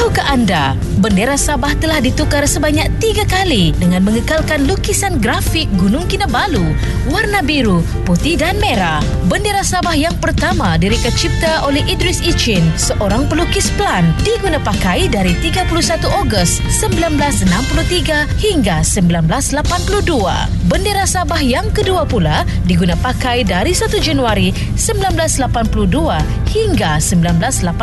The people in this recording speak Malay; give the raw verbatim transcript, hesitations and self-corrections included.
Tahukah anda, bendera Sabah telah ditukar sebanyak tiga kali dengan mengekalkan lukisan grafik Gunung Kinabalu warna biru, putih dan merah. Bendera Sabah yang pertama direka cipta oleh Idris Icin, seorang pelukis pelan, diguna pakai dari tiga puluh satu Ogos sembilan belas enam puluh tiga hingga sembilan belas lapan puluh dua. Bendera Sabah yang kedua pula diguna pakai dari satu Januari sembilan belas lapan puluh dua hingga sembilan belas lapan puluh